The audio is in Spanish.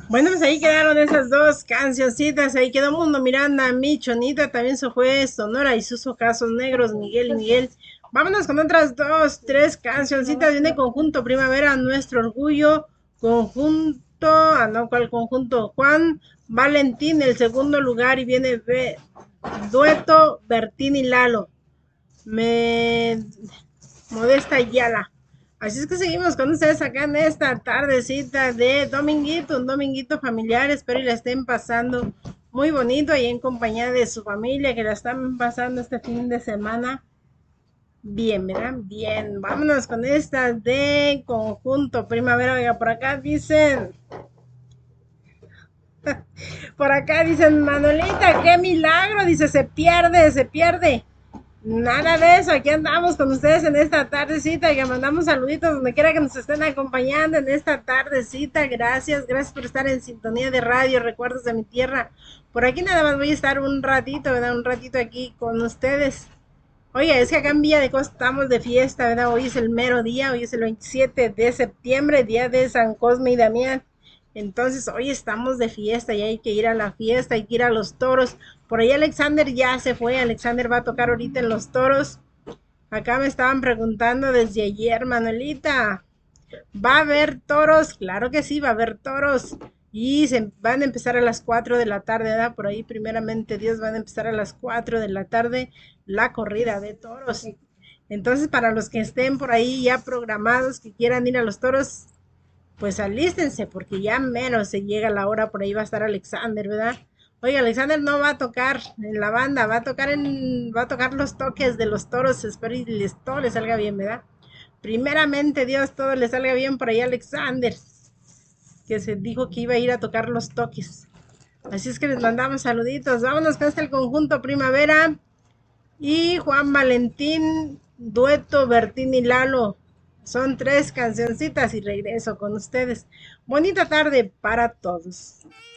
Bueno, pues ahí quedaron esas dos cancioncitas. Ahí quedó Mundo Miranda, Mi Chonita, también se fue Sonora y sus Casos Negros, Miguel y Miguel. Vámonos con otras dos, tres cancioncitas. Viene Conjunto Primavera, Nuestro Orgullo, Conjunto, no, ¿cuál conjunto? Juan Valentín, el segundo lugar, y viene Dueto, Bertín y Lalo. Me Modesta Yala. Así es que seguimos con ustedes acá en esta tardecita de dominguito, un dominguito familiar. Espero y la estén pasando muy bonito ahí en compañía de su familia, que la están pasando este fin de semana. Bien, ¿verdad? Bien, vámonos con esta de Conjunto Primavera. Oiga, por acá dicen, Manolita, qué milagro, dice, se pierde, se pierde. Nada de eso, aquí andamos con ustedes en esta tardecita y que mandamos saluditos donde quiera que nos estén acompañando en esta tardecita. Gracias, gracias por estar en sintonía de radio, Recuerdos de mi Tierra. Por aquí nada más voy a estar un ratito, ¿verdad? Un ratito aquí con ustedes. Oye, es que acá en Villa de Costa estamos de fiesta, ¿verdad? Hoy es el mero día, hoy es el 27 de septiembre, día de San Cosme y Damián. Entonces, hoy estamos de fiesta y hay que ir a la fiesta, hay que ir a los toros. Por ahí Alexander ya se fue, Alexander va a tocar ahorita en los toros. Acá me estaban preguntando desde ayer, Manuelita, ¿va a haber toros? Claro que sí, va a haber toros. Y se van a empezar a las 4 de la tarde, ¿verdad? Por ahí, primeramente Dios, van a empezar a las 4 de la tarde la corrida de toros. Entonces, para los que estén por ahí ya programados, que quieran ir a los toros, pues alístense, porque ya menos se llega la hora, por ahí va a estar Alexander, ¿verdad? Oye, Alexander no va a tocar en la banda, va a tocar los toques de los toros, espero y todo les salga bien, ¿verdad? Primeramente Dios, todo le salga bien por ahí a Alexander, que se dijo que iba a ir a tocar los toques. Así es que les mandamos saluditos. Vámonos con el conjunto Primavera y Juan Valentín, Dueto, Bertín y Lalo. Son tres cancioncitas y regreso con ustedes. Bonita tarde para todos.